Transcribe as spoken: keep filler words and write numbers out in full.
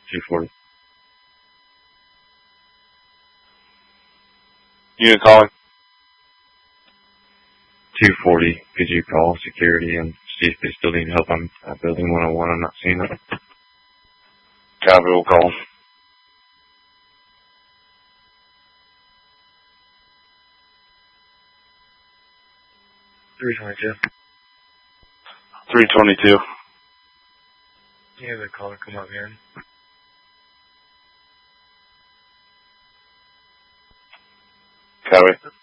two forty. Unit calling. two forty. Could you call security and see if they still need help on uh, building one oh one? I'm not seeing it. Copy, we'll call. three twenty-two. three twenty-two. Yeah, the caller come up here. Copy.